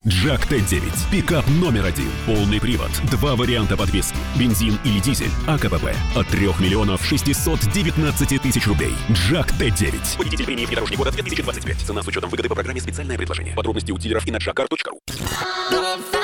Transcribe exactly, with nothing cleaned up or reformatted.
Джак Т девять. Пикап номер один. Полный привод. Два варианта подвески. Бензин или дизель. АКПП. От трех миллионов шестисот девятнадцати тысяч рублей. Джак Т девять. Победитель премии «Внедорожник года» две тысячи двадцать пять. Цена с учетом выгоды по программе «Специальное предложение». Подробности у дилеров и на джакар точка ру.